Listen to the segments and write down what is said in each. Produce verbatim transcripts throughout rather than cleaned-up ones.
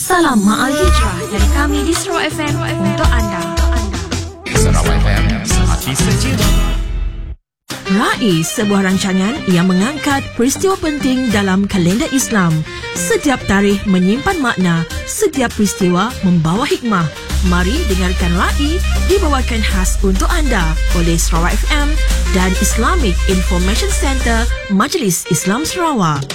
Salam Ma'al Hijrah dari kami di Sarawak F M untuk anda. Sarawak F M, hati sejuk. Rai, sebuah rancangan yang mengangkat peristiwa penting dalam kalender Islam. Setiap tarikh menyimpan makna, setiap peristiwa membawa hikmah. Mari dengarkan Rai dibawakan khas untuk anda oleh Sarawak F M dan Islamic Information Center Majlis Islam Sarawak.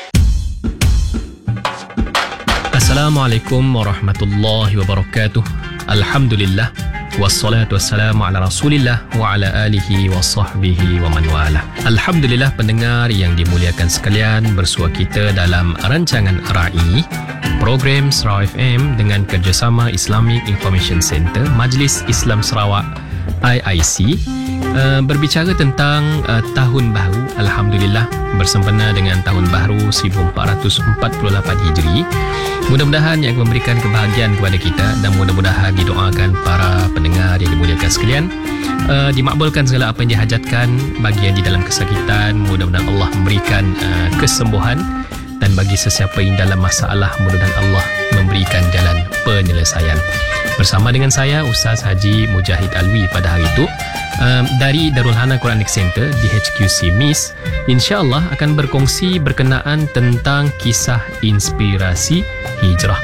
Assalamualaikum warahmatullahi wabarakatuh. Alhamdulillah. Wassalatu wassalamu ala rasulillah wa ala alihi wa sahbihi wa man wala. Alhamdulillah pendengar yang dimuliakan sekalian, bersua kita dalam rancangan Rai, program Sarawak F M dengan kerjasama Islamic Information Center Majlis Islam Sarawak I I C, uh, berbicara tentang uh, tahun baru. Alhamdulillah, bersempena dengan tahun baru seribu empat ratus empat puluh lapan Hijri. Mudah-mudahan yang memberikan kebahagiaan kepada kita, dan mudah-mudahan didoakan para pendengar yang dimuliakan sekalian, uh, dimakbulkan segala apa yang dihajatkan bagi yang di dalam kesakitan. Mudah-mudahan Allah memberikan uh, kesembuhan, dan bagi sesiapa yang dalam masalah, mudah-mudahan Allah memberikan jalan penyelesaian. Bersama dengan saya Ustaz Haji Mujahid Alwi pada hari itu, uh, dari Darul Hana Quranic Center D H Q C M I S, insya-Allah akan berkongsi berkenaan tentang kisah inspirasi hijrah.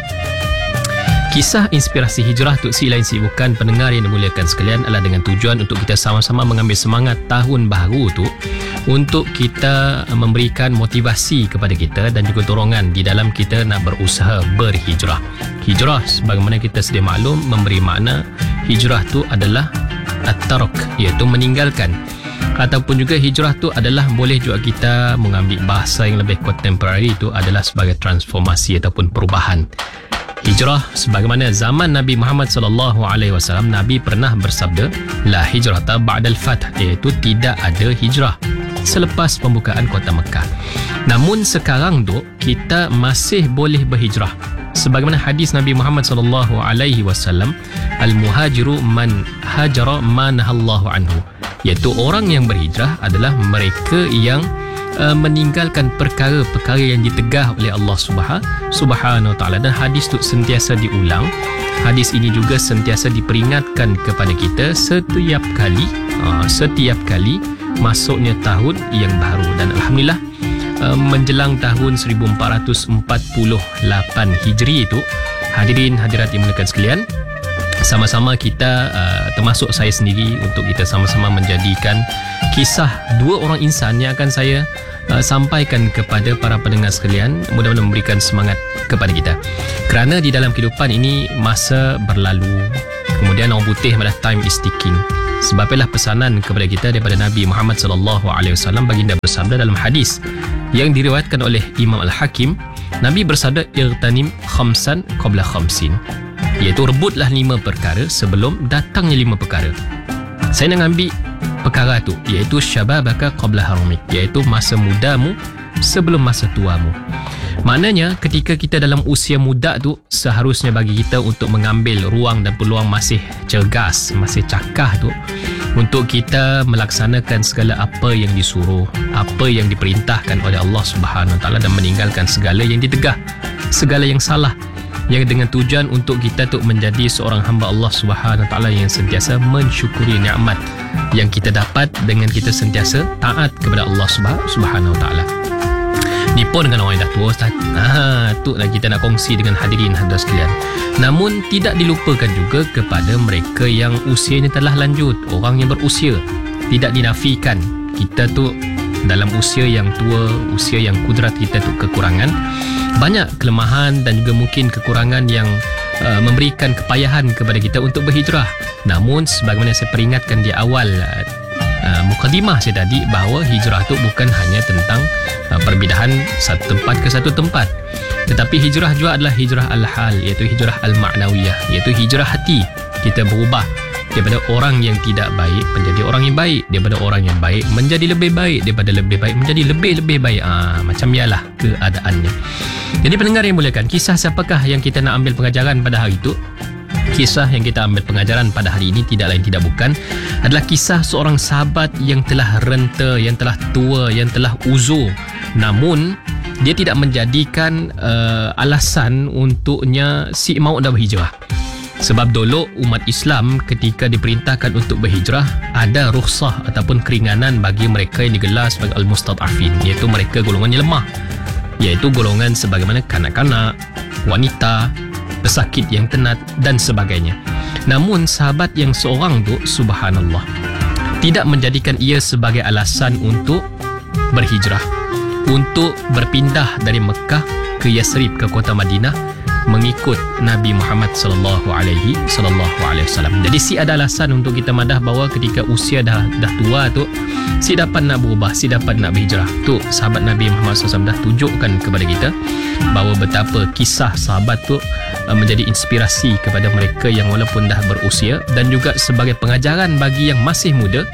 Kisah inspirasi hijrah tu si lain si bukan pendengar yang dimuliakan sekalian, adalah dengan tujuan untuk kita sama-sama mengambil semangat tahun baru tu, untuk kita memberikan motivasi kepada kita dan juga dorongan di dalam kita nak berusaha berhijrah. Hijrah sebagaimana kita sedia maklum memberi makna, hijrah tu adalah at-tark, iaitu meninggalkan. Ataupun juga hijrah tu adalah, boleh juga kita mengambil bahasa yang lebih contemporary, itu adalah sebagai transformasi ataupun perubahan. Hijrah sebagaimana zaman Nabi Muhammad sallallahu alaihi wasallam, Nabi pernah bersabda, la hijrata ba'dal fath, iaitu tidak ada hijrah selepas pembukaan kota Mekah. Namun sekarang tu kita masih boleh berhijrah. Sebagaimana hadis Nabi Muhammad sallallahu alaihi wasallam, al-muhajiru man hajara ma nahallahu anhu, iaitu orang yang berhijrah adalah mereka yang Uh, meninggalkan perkara-perkara yang ditegah oleh Allah Subhanahu wa taala. Dan hadis itu sentiasa diulang. Hadis ini juga sentiasa diperingatkan kepada kita setiap kali uh, setiap kali masuknya tahun yang baru. Dan alhamdulillah, uh, menjelang tahun seribu empat ratus empat puluh lapan Hijri itu, hadirin hadirat yang dimuliakan sekalian, sama-sama kita, uh, termasuk saya sendiri, untuk kita sama-sama menjadikan kisah dua orang insan yang akan saya uh, sampaikan kepada para pendengar sekalian, mudah-mudahan memberikan semangat kepada kita. Kerana di dalam kehidupan ini masa berlalu, kemudian orang putih adalah time is ticking. Sebab itulah pesanan kepada kita daripada Nabi Muhammad sallallahu alaihi wasallam, baginda bersabda dalam hadis yang diriwayatkan oleh Imam Al-Hakim, Nabi bersabda, irtanim khamsan qabla khamsin, iaitu rebutlah lima perkara sebelum datangnya lima perkara. Saya nak ambil perkara tu, iaitu syababaka qabla haramik, iaitu masa mudamu sebelum masa tuamu. Maknanya ketika kita dalam usia muda tu, seharusnya bagi kita untuk mengambil ruang dan peluang masih cergas, masih cakah tu, untuk kita melaksanakan segala apa yang disuruh, apa yang diperintahkan oleh Allah Subhanahu wa taala, dan meninggalkan segala yang ditegah, segala yang salah, yang dengan tujuan untuk kita tu menjadi seorang hamba Allah Subhanahu wa taala yang sentiasa mensyukuri nikmat yang kita dapat dengan kita sentiasa taat kepada Allah Subhanahu wa taala. Ni pun dengan orang yang dah tua, Ustaz. Ah, tu lah kita nak kongsi dengan hadirin hadirat sekalian. Namun tidak dilupakan juga kepada mereka yang usianya telah lanjut, orang yang berusia. Tidak dinafikan kita tu dalam usia yang tua, usia yang kudrat kita tu kekurangan, banyak kelemahan dan juga mungkin kekurangan yang uh, memberikan kepayahan kepada kita untuk berhijrah. Namun sebagaimana saya peringatkan di awal uh, mukadimah saya tadi, bahawa hijrah tu bukan hanya tentang uh, perpindahan satu tempat ke satu tempat, tetapi hijrah juga adalah hijrah al-hal, iaitu hijrah al-ma'nawiyah, iaitu hijrah hati. Kita berubah daripada orang yang tidak baik menjadi orang yang baik, daripada orang yang baik menjadi lebih baik, daripada lebih baik menjadi lebih-lebih baik. Ah, macam ialah keadaannya. Jadi pendengar yang muliakan, kisah siapakah yang kita nak ambil pengajaran pada hari itu? Kisah yang kita ambil pengajaran pada hari ini tidak lain tidak bukan adalah kisah seorang sahabat yang telah renta, yang telah tua, yang telah uzur. Namun dia tidak menjadikan uh, alasan untuknya si maut dah berhijrah. Sebab dulu umat Islam ketika diperintahkan untuk berhijrah, ada rukhsah ataupun keringanan bagi mereka yang digelar sebagai al-mustad'afin, iaitu mereka golongan yang lemah, iaitu golongan sebagaimana kanak-kanak, wanita, pesakit yang tenat dan sebagainya. Namun sahabat yang seorang tu, subhanallah, tidak menjadikan ia sebagai alasan untuk berhijrah, untuk berpindah dari Mekah ke Yasrib, ke kota Madinah, mengikut Nabi Muhammad sallallahu alaihi wasallam. Jadi si ada alasan untuk kita madah bahawa ketika usia dah dah tua tu, si dapat nak berubah, si dapat nak berhijrah. Tu sahabat Nabi Muhammad sallallahu alaihi wasallam dah tunjukkan kepada kita bahawa betapa kisah sahabat tu uh, menjadi inspirasi kepada mereka yang walaupun dah berusia, dan juga sebagai pengajaran bagi yang masih muda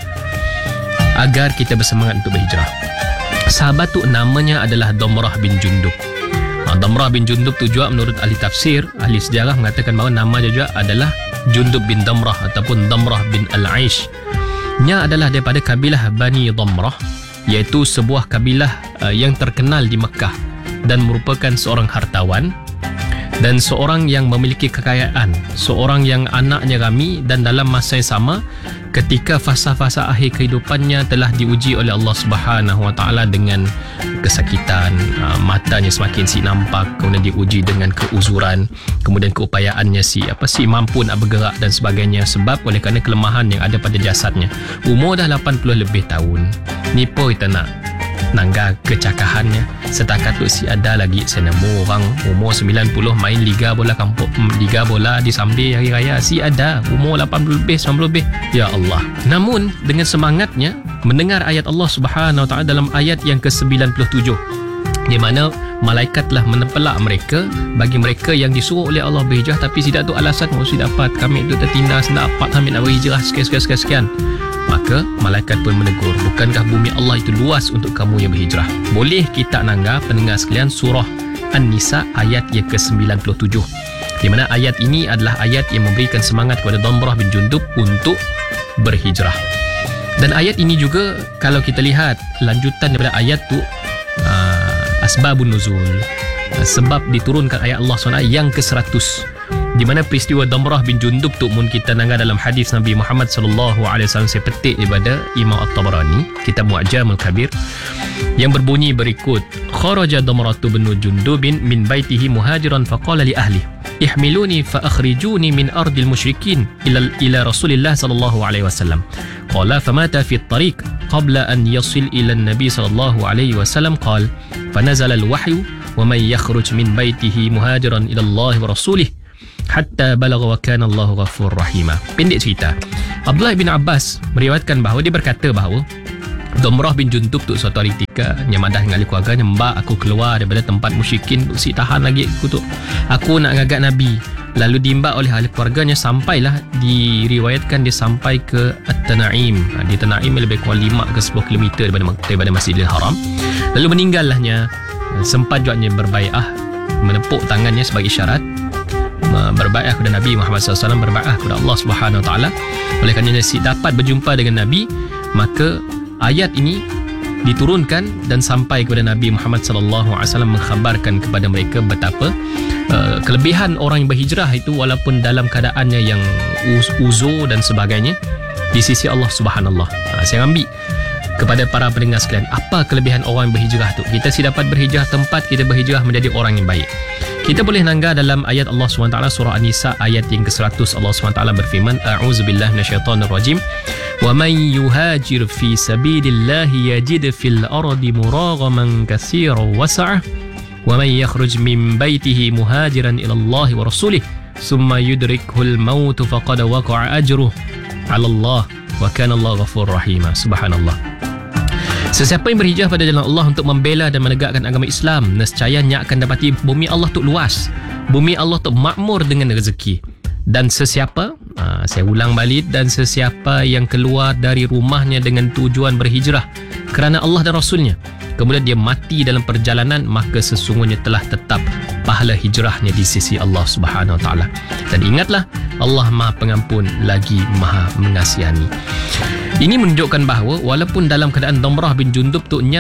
agar kita bersemangat untuk berhijrah. Sahabat tu namanya adalah Damrah bin Jundub. Damrah bin Jundub tu juga menurut ahli tafsir, ahli sejarah mengatakan bahawa nama dia juga adalah Jundub bin Damrah ataupun Damrah bin Al-Aish. Nya adalah daripada kabilah Bani Damrah, iaitu sebuah kabilah uh, yang terkenal di Mekah dan merupakan seorang hartawan dan seorang yang memiliki kekayaan, seorang yang anaknya ramai, dan dalam masa yang sama ketika fasa-fasa akhir kehidupannya telah diuji oleh Allah Subhanahu Wa Taala dengan kesakitan, matanya semakin si nampak, kemudian diuji dengan keuzuran, kemudian keupayaannya si apa si mampu nak bergerak dan sebagainya, sebab oleh kerana kelemahan yang ada pada jasadnya. Umur dah lapan puluh lebih tahun, ni pun kita nak nangga kecakahannya. Setakat tu si ada lagi saya nemu orang umur sembilan puluh main liga bola kampung, liga bola di Sambi hari raya, si ada umur lapan puluh lebih, sembilan puluh lebih. Ya Allah. Namun dengan semangatnya mendengar ayat Allah Subhanahu Wa Taala dalam ayat yang ke sembilan puluh tujuh, di mana malaikatlah menempelak mereka bagi mereka yang disuruh oleh Allah berhijrah, tapi tidak tu alasan oh si dapat kami tu tertindas nak dapat kami nak berhijrah sekian sekian sekian. Maka malaikat pun menegur, bukankah bumi Allah itu luas untuk kamu yang berhijrah? Boleh kita nangga pendengar sekalian surah An-Nisa ayat yang ke sembilan puluh tujuh, di mana ayat ini adalah ayat yang memberikan semangat kepada Damrah bin Jundub untuk berhijrah. Dan ayat ini juga kalau kita lihat lanjutan daripada ayat tu, uh, asbabun nuzul, uh, sebab diturunkan ayat Allah subhanahu wa taala yang ke seratus, di mana peristiwa Damrah bin Jundub tu mun kita nangga dalam hadis Nabi Muhammad sallallahu alaihi wasallam, saya petik daripada Imam At-Tabarani kitab Mu'jamul Kabir, yang berbunyi berikut: kharaja Damratu bin Jundubin min baitihi muhajiran faqala li ahli ihmiluni fa akhrijuni min ardil musyrikin ila ila Rasulillah sallallahu alaihi wasallam. Qala famata fi at-tariq qabla an yasil ila an-nabi sallallahu alaihi wasallam. Qala fanazala al-wahyu wa man yakhruj min baitihi muhajiran ila Allah wa rasulih hatta balagha wa kana Allahu ghafurur rahima. Pendek cerita, Abdullah bin Abbas meriwayatkan bahawa dia berkata bahawa Damrah bin Jundub tu suatu hari ketika nyamadah dengan keluarganya, mbak aku keluar daripada tempat musyrikin, si tahan lagi aku tu, aku nak ngagak Nabi. Lalu diimbak oleh ahli keluarganya, sampailah diriwayatkan dia sampai ke At-Tanaim. Di Tanaim lebih kurang lima ke sepuluh kilometer daripada, daripada Masjidil Haram. Lalu meninggalahnya, sempat juga berbai'ah, menepuk tangannya sebagai isyarat berbai'ah kepada Nabi Muhammad sallallahu alaihi wasallam, berbai'ah kepada Allah Subhanahu Wa Taala. Oleh kerana si dapat berjumpa dengan Nabi, maka ayat ini diturunkan dan sampai kepada Nabi Muhammad sallallahu alaihi wasallam, mengkhabarkan kepada mereka betapa uh, kelebihan orang yang berhijrah itu walaupun dalam keadaannya yang uz- uzur dan sebagainya di sisi Allah Subhanallah. Ha, saya ambil kepada para pendengar sekalian, apa kelebihan orang yang berhijrah tu? Kita si dapat berhijrah tempat kita berhijrah menjadi orang yang baik. Kita boleh nangga dalam ayat Allah subhanahu wa taala surah An-Nisa ayat yang ke seratus. Allah subhanahu wa taala berfirman, a'udzubillahi minasyaitonir rajim, wa man yuhajir fi sabilillahi yajid fil ardi muraghaman katsiran wasa'ah wa man yakhruj min baitihi muhajiran ila Allah wa rasulih thumma yudrikuhul maut faqad waqa'a ajruhu 'ala Allah wa kana Allah ghafurur rahim. Subhanallah. Sesiapa yang berhijrah pada jalan Allah untuk membela dan menegakkan agama Islam, nescayanya akan dapati bumi Allah tu luas, bumi Allah tu makmur dengan rezeki. Dan sesiapa, aa, saya ulang balik, dan sesiapa yang keluar dari rumahnya dengan tujuan berhijrah kerana Allah dan Rasulnya, kemudian dia mati dalam perjalanan, maka sesungguhnya telah tetap pahala hijrahnya di sisi Allah Subhanahu Wa Taala. Dan ingatlah, Allah Maha Pengampun lagi Maha Mengasihani. Ini menunjukkan bahawa walaupun dalam keadaan Damrah bin Jundub tu nya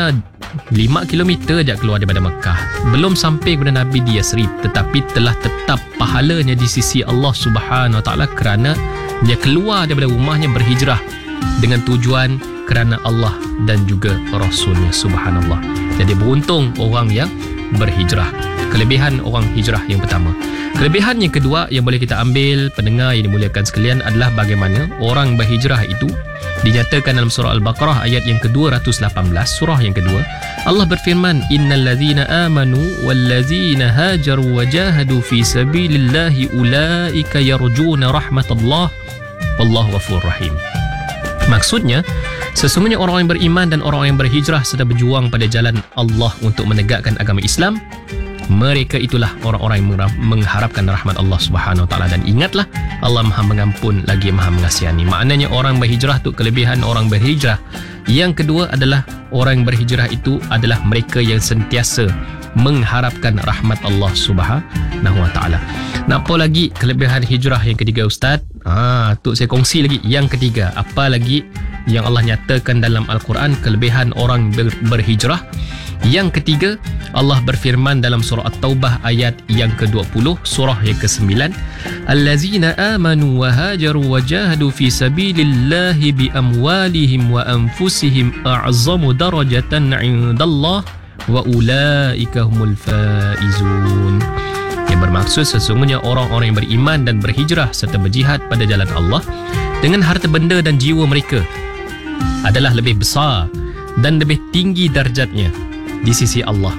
lima kilometer je keluar daripada Mekah. Belum sampai kepada Nabi di Yasrib, tetapi telah tetap pahalanya di sisi Allah Subhanahu Wa Taala kerana dia keluar daripada rumahnya berhijrah dengan tujuan kerana Allah dan juga Rasulnya. Subhanallah. Jadi beruntung orang yang berhijrah. Kelebihan orang hijrah yang pertama. Kelebihan yang kedua yang boleh kita ambil, pendengar yang dimuliakan sekalian, adalah bagaimana orang berhijrah itu dinyatakan dalam surah Al-Baqarah ayat yang ke dua ratus lapan belas, surah yang kedua. Allah berfirman, innal ladzina amanu wal ladzina hajaru wa jahadu fi sabilillahi ulaika yarjuna rahmatallah wallahu ghafurur rahim. Maksudnya, sesungguhnya orang yang beriman dan orang yang berhijrah serta berjuang pada jalan Allah untuk menegakkan agama Islam, mereka itulah orang-orang yang mengharapkan rahmat Allah Subhanahu Wa Taala. Dan ingatlah, Allah Maha Mengampun lagi Maha Mengasihani. Maknanya orang berhijrah tu kelebihan orang berhijrah. Yang kedua adalah orang yang berhijrah itu adalah mereka yang sentiasa mengharapkan rahmat Allah Subhanahu Wa Taala. Apa lagi kelebihan hijrah yang ketiga, Ustaz? Ah, tu saya kongsi lagi. Yang ketiga, apa lagi yang Allah nyatakan dalam Al-Quran kelebihan orang ber- berhijrah? Yang ketiga, Allah berfirman dalam surah At-Taubah ayat yang ke dua puluh, surah yang ke sembilan, allazina amanu wa hajaru wa jahadu fi sabilillahi bi amwalihim wa anfusihim a'zamu darajatan 'indallah wa ulaika humul faizun. Yang bermaksud sesungguhnya orang-orang yang beriman dan berhijrah serta berjihad pada jalan Allah dengan harta benda dan jiwa mereka adalah lebih besar dan lebih tinggi darjatnya di sisi Allah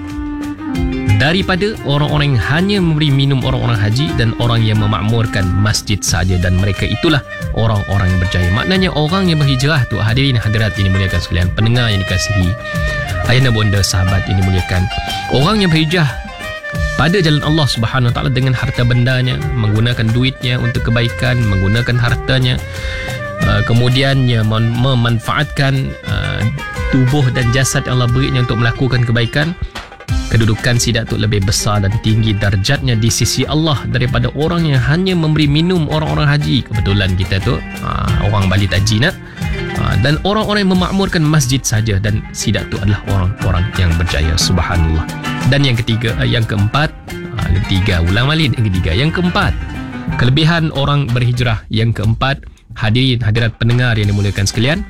daripada orang-orang yang hanya memberi minum orang-orang haji dan orang yang memakmurkan masjid saja, dan mereka itulah orang-orang yang berjaya. Maknanya orang yang berhijrah tu, hadirin hadirat ini muliakan sekalian, pendengar yang dikasihi, ayahanda bonda, sahabat ini muliakan, orang yang berhijrah pada jalan Allah Subhanahu Wa Taala dengan harta bendanya, menggunakan duitnya untuk kebaikan, menggunakan hartanya, uh, kemudiannya mem- memanfaatkan uh, tubuh dan jasad Allah berinya untuk melakukan kebaikan, kedudukan sidak tu lebih besar dan tinggi darjatnya di sisi Allah daripada orang yang hanya memberi minum orang-orang haji. Kebetulan kita tu uh, orang Bali Taji nak, uh, dan orang-orang yang memakmurkan masjid saja, dan sidak tu adalah orang-orang yang berjaya. Subhanallah. Dan yang ketiga, uh, yang keempat, uh, tiga ulang balik yang ketiga, yang keempat, kelebihan orang berhijrah yang keempat, hadirin hadirat pendengar yang dimuliakan sekalian,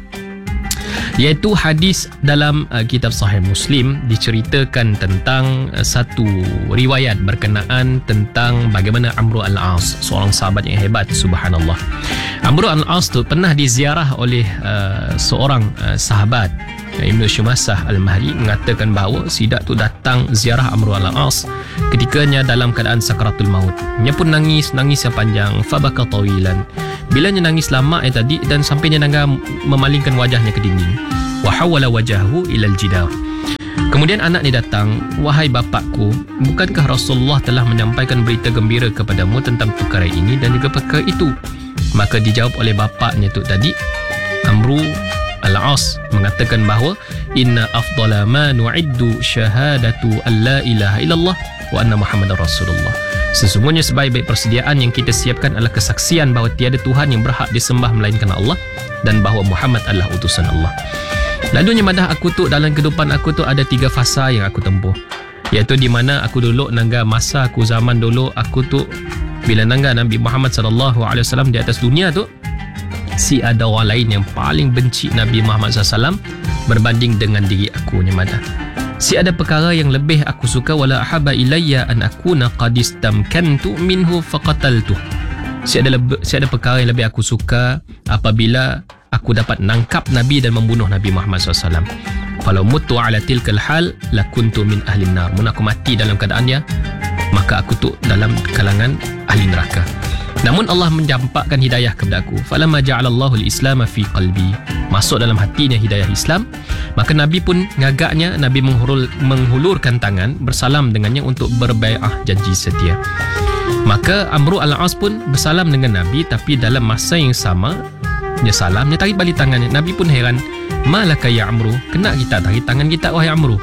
iaitu hadis dalam uh, kitab Sahih Muslim diceritakan tentang uh, satu riwayat berkenaan tentang bagaimana Amr al-As, seorang sahabat yang hebat. Subhanallah. Amr al-As tu pernah diziarah oleh uh, seorang uh, sahabat, Ibnu Shumasah Al-Mahri, mengatakan bahawa sidak tu datang ziarah Amr al-As ketikanya dalam keadaan sakaratul maut. Dia pun nangis, nangis yang panjang, fabaka tawilan. Bilanya nangis lama eh tadi, dan sampainya nangga memalingkan wajahnya ke dinding. Wa hawala wajahu ilal jidar. Kemudian anak ni datang, wahai bapakku, bukankah Rasulullah telah menyampaikan berita gembira kepadamu tentang perkara ini dan juga perkara itu? Maka dijawab oleh bapaknya tu tadi, Amru Al-As mengatakan bahawa inna afdala ma nu'iddu syahadatu an la ilaha illallah wa anna Muhammadar Rasulullah. Sesungguhnya sebaik-baik persediaan yang kita siapkan adalah kesaksian bahawa tiada Tuhan yang berhak disembah melainkan Allah dan bahawa Muhammad adalah utusan Allah. Lalunya madah aku tu, dalam kehidupan aku tu ada tiga fasa yang aku tempuh, iaitu di mana aku dulu nangga masa aku zaman dulu aku tu bila nangga Nabi Muhammad sallallahu alaihi wasallam di atas dunia tu, si ada orang lain yang paling benci Nabi Muhammad sallallahu alaihi wasallam berbanding dengan diri aku ni madah. Si ada perkara yang lebih aku suka, wala ahabba ilayya an akuna qad istamkantu minhu faqataltu. Si ada lebih, si ada perkara yang lebih aku suka apabila aku dapat nangkap Nabi dan membunuh Nabi Muhammad sallallahu alaihi wasallam. Kalau mutu ala tilkal hal lakuntu min ahli nar. Mun aku mati dalam keadaannya, maka aku tu dalam kalangan ahli neraka. Namun Allah mencampakkan hidayah kepada aku. Falamma ja'alallahu al-islam fi qalbi. Masuk dalam hatinya hidayah Islam, maka Nabi pun ngagaknya, Nabi menghulur, menghulurkan tangan bersalam dengannya untuk berbai'ah janji setia. Maka Amr al-As pun bersalam dengan Nabi, tapi dalam masa yang sama dia salam, dia tarik balik tangannya. Nabi pun heran, malaka ya Amr, kena kita tarik tangan kita wahai Amr?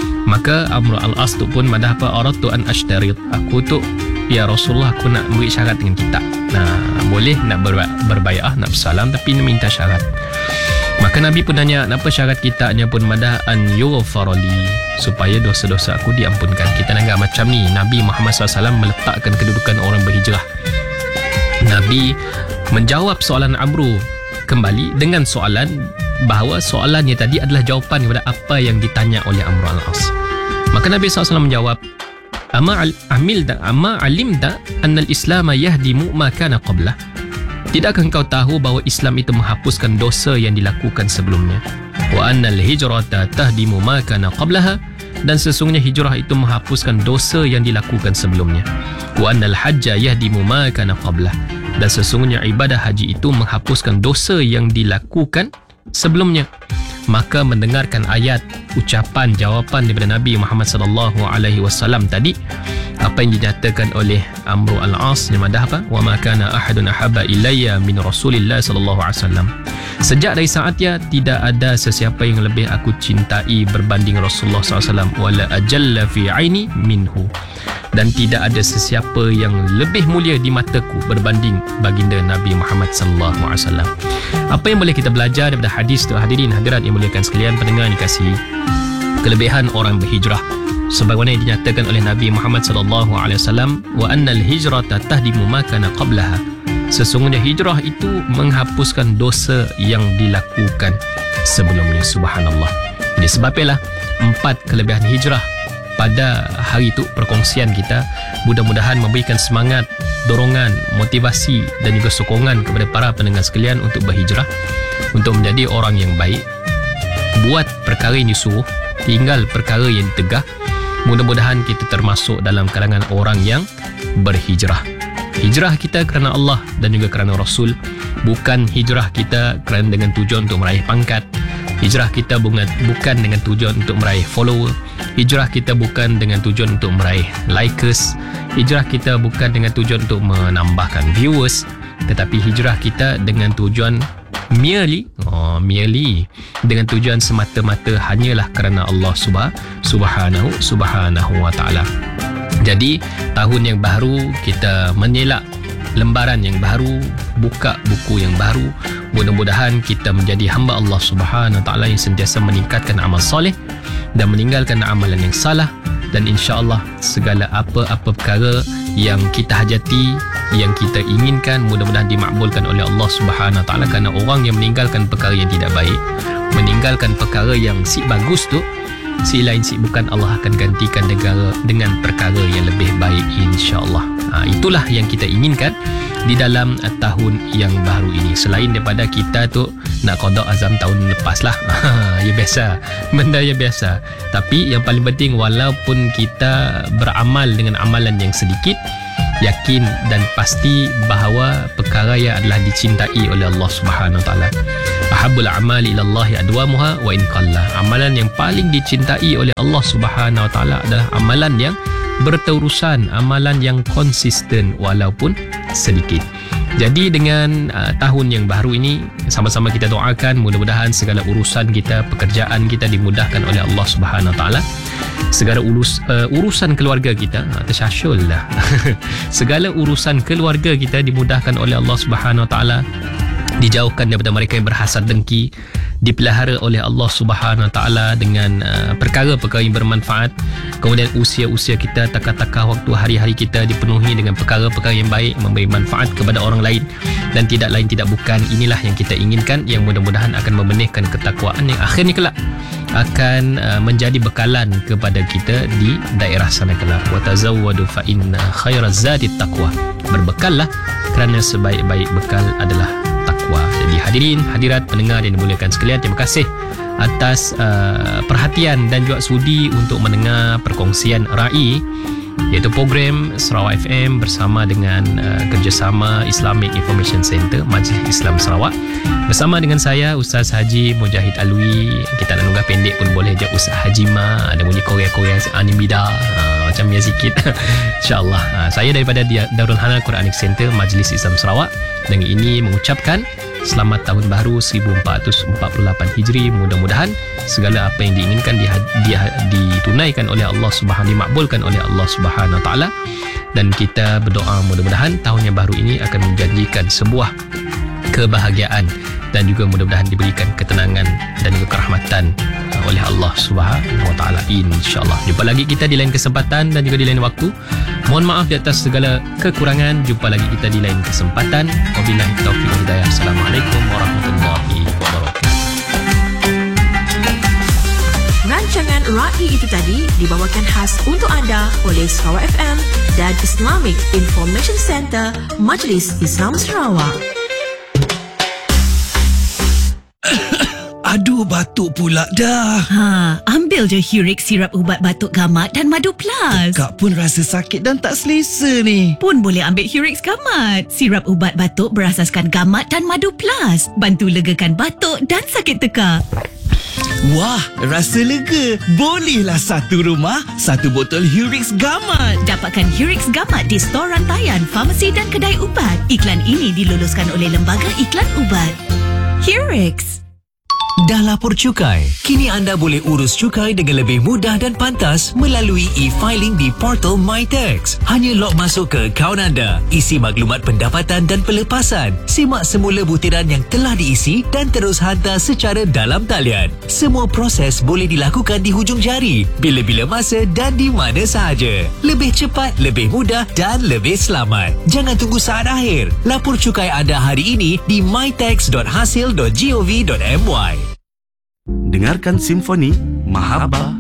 Maka Amr al-As tu pun madah apa, aradtu an ashtarit, aku tu ya Rasulullah, aku nak beri syarat dengan kita. Nah, boleh nak ber- berbai'ah, nak bersalam, tapi nak minta syarat. Maka Nabi pun tanya, apa syarat kitanya pun madah an yughfarali, supaya dosa-dosa aku diampunkan. Kita anggap macam ni, Nabi Muhammad sallallahu alaihi wasallam meletakkan kedudukan orang berhijrah. Nabi menjawab soalan Amru kembali dengan soalan bahawa soalannya tadi adalah jawapan kepada apa yang ditanya oleh Amr al-As. Maka Nabi sallallahu alaihi wasallam menjawab, Ama amilta ama alimta anna al-Islam yahdimu ma kana qablah. Tidakkah engkau tahu bahawa Islam itu menghapuskan dosa yang dilakukan sebelumnya? Wa annal hijrata tahdimu ma kana qablaha, dan sesungguhnya hijrah itu menghapuskan dosa yang dilakukan sebelumnya. Wa annal hajja yahdimu ma kana qablah, dan sesungguhnya ibadah haji itu menghapuskan dosa yang dilakukan sebelumnya. Maka mendengarkan ayat, ucapan, jawapan daripada Nabi Muhammad sallallahu alaihi wasallam tadi, apa yang dinyatakan oleh Amr al-As yang madah apa? Wa ma kana ahadun ahabba ilayya min Rasulillah sallallahu alaihi wasallam. Sejak dari saatnya tidak ada sesiapa yang lebih aku cintai berbanding Rasulullah sallallahu alaihi wasallam, wala ajalla fi aini minhu, dan tidak ada sesiapa yang lebih mulia di mataku berbanding baginda Nabi Muhammad sallallahu alaihi wasallam. Apa yang boleh kita belajar daripada hadis tu, hadirin hadirat yang muliakan sekalian, pendengar yang dikasihi, kelebihan orang berhijrah sebagaimana yang dinyatakan oleh Nabi Muhammad sallallahu alaihi wasallam, wa annal hijrata tahdimu ma kana qablaha, sesungguhnya hijrah itu menghapuskan dosa yang dilakukan sebelumnya. Subhanallah. Jadi sebabnya empat kelebihan hijrah pada hari itu perkongsian kita mudah-mudahan memberikan semangat, dorongan, motivasi dan juga sokongan kepada para pendengar sekalian untuk berhijrah, untuk menjadi orang yang baik, buat perkara yang disuruh, tinggal perkara yang ditegah. Mudah-mudahan kita termasuk dalam kalangan orang yang berhijrah. Hijrah kita kerana Allah dan juga kerana Rasul, bukan hijrah kita kerana dengan tujuan untuk meraih pangkat. Hijrah kita bukan, bukan dengan tujuan untuk meraih follower. Hijrah kita bukan dengan tujuan untuk meraih likers. Hijrah kita bukan dengan tujuan untuk menambahkan viewers, tetapi hijrah kita dengan tujuan merely oh, merely dengan tujuan semata-mata hanyalah kerana Allah subhanahu subhanahu wa ta'ala. Jadi tahun yang baru kita menelak lembaran yang baru, buka buku yang baru. Mudah-mudahan kita menjadi hamba Allah Subhanahu Wa Taala yang sentiasa meningkatkan amal soleh dan meninggalkan amalan yang salah, dan insya-Allah segala apa-apa perkara yang kita hajati, yang kita inginkan, mudah-mudahan dimakbulkan oleh Allah Subhanahu Wa Taala, kerana orang yang meninggalkan perkara yang tidak baik, meninggalkan perkara yang si bagus tu, si lain si bukan, Allah akan gantikan negara dengan perkara yang lebih baik, insya-Allah. Ha, itulah yang kita inginkan di dalam uh, tahun yang baru ini. Selain daripada kita tu nak qada azam tahun lepas lah, ya biasa, benda yang biasa. Tapi yang paling penting, walaupun kita beramal dengan amalan yang sedikit, yakin dan pasti bahawa perkara yang adalah dicintai oleh Allah Subhanahu Wa Taala. Ahabbul a'mali ila Allah adwamuha wa in qalla. Amalan yang paling dicintai oleh Allah Subhanahu Wa Taala adalah amalan yang berterusan, amalan yang konsisten walaupun sedikit. Jadi dengan uh, tahun yang baru ini, sama-sama kita doakan mudah-mudahan segala urusan kita, pekerjaan kita dimudahkan oleh Allah Subhanahu Wa Taala. Segala urus, uh, urusan keluarga kita, uh, tersyasyul lah. Segala urusan keluarga kita dimudahkan oleh Allah Subhanahu Wa Taala. Dijauhkan daripada mereka yang berhasad dengki, dipelihara oleh Allah Subhanahu Wa Taala dengan uh, perkara-perkara yang bermanfaat. Kemudian usia-usia kita, takah-takah waktu hari-hari kita dipenuhi dengan perkara-perkara yang baik, memberi manfaat kepada orang lain, dan tidak lain tidak bukan inilah yang kita inginkan, yang mudah-mudahan akan membenihkan ketakwaan yang akhirnya kelak akan uh, menjadi bekalan kepada kita di daerah sana kelak. Wa tazawwadu fa inna khairaz zadi taqwa. Berbekallah kerana sebaik-baik bekal adalah takwa. Jadi hadirin, hadirat, pendengar yang dimuliakan sekalian, terima kasih atas uh, perhatian dan juga sudi untuk mendengar perkongsian R A I, iaitu program Sarawak F M bersama dengan uh, kerjasama Islamic Information Center Majlis Islam Sarawak, bersama dengan saya Ustaz Haji Mujahid Alwi. Kita nak nunggah pendek pun boleh je, Ustaz Haji Ma, ada bunyi Korea-Korea Animida, uh, macam ya sikit. InsyaAllah. uh, Saya daripada Darul Hana Quranic Center Majlis Islam Sarawak, dengan ini mengucapkan selamat tahun baru seribu empat ratus empat puluh lapan Hijri. Mudah-mudahan segala apa yang diinginkan di, di, ditunaikan oleh Allah Subhanahu, dimakbulkan oleh Allah Subhanahu Wa Taala, dan kita berdoa mudah-mudahan tahun yang baru ini akan menjanjikan sebuah kebahagiaan dan juga mudah-mudahan diberikan ketenangan dan juga kerahmatan uh, oleh Allah Subhanahu Wa Taala, insya-Allah. Jumpa lagi kita di lain kesempatan dan juga di lain waktu. Mohon maaf di atas segala kekurangan. Jumpa lagi kita di lain kesempatan. Wabillahi taufiq wal hidayah. Assalamualaikum warahmatullahi wabarakatuh. Rancangan R A I itu tadi dibawakan khas untuk anda oleh Sarawak F M dan Islamic Information Center Majlis Islam Sarawak. Aduh, batuk pula dah. Ha, ambil je Hurix sirap ubat batuk gamat dan madu plus. Kak pun rasa sakit dan tak selesa ni. Pun boleh ambil Hurix gamat. Sirap ubat batuk berasaskan gamat dan madu plus. Bantu legakan batuk dan sakit tekak. Wah, rasa lega. Bolehlah satu rumah, satu botol Hurix gamat. Dapatkan Hurix gamat di stor rantaian, farmasi dan kedai ubat. Iklan ini diluluskan oleh Lembaga Iklan Ubat. Hurix. Dah lapor cukai? Kini anda boleh urus cukai dengan lebih mudah dan pantas melalui e-filing di portal MyTax. Hanya log masuk ke akaun anda, isi maklumat pendapatan dan pelepasan, simak semula butiran yang telah diisi dan terus hantar secara dalam talian. Semua proses boleh dilakukan di hujung jari, bila-bila masa dan di mana sahaja. Lebih cepat, lebih mudah dan lebih selamat. Jangan tunggu saat akhir. Lapor cukai anda hari ini di mytax dot hasil dot gov dot my. Dengarkan Simfoni Mahabbah